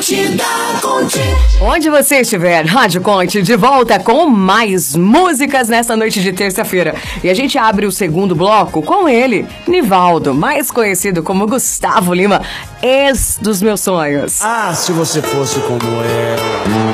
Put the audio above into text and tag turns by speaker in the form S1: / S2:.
S1: Onde você estiver, Rádio Conte de volta com mais músicas nesta noite de terça-feira. E a gente abre o segundo bloco com ele, Nivaldo, mais conhecido como Gustavo Lima, ex dos meus sonhos.
S2: Ah, se você fosse como eu.